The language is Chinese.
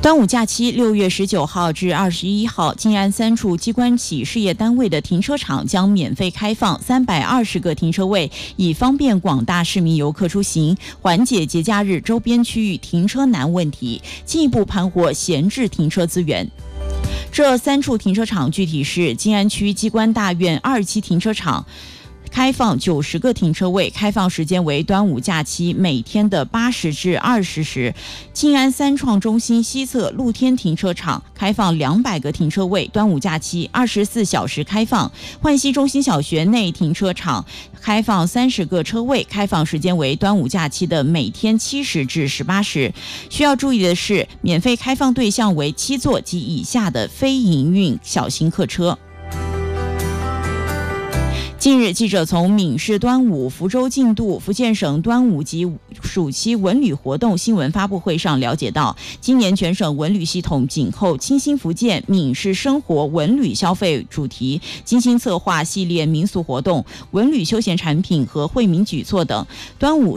端午假期6月19号至21号，静安3处机关企事业单位的停车场将免费开放320个停车位，以方便广大市民游客出行，缓解节假日周边区域停车难问题，进一步盘活闲置停车资源。这3处停车场具体是静安区机关大院2期停车场，开放90个停车位，开放时间为端午假期每天的8时至20时。静安3创中心西侧露天停车场开放200个停车位，端午假期24小时开放。焕西中心小学内停车场开放30个车位，开放时间为端午假期的每天7时至18时。需要注意的是，免费开放对象为7座及以下的非营运小型客车。近日，记者从闽市端午、福州进度、福建省端午及暑期文旅活动新闻发布会上了解到，今年全省文旅系统紧扣清新福建闽市生活文旅消费主题，精心策划系列民俗活动、文旅休闲产品和惠民举措等。端午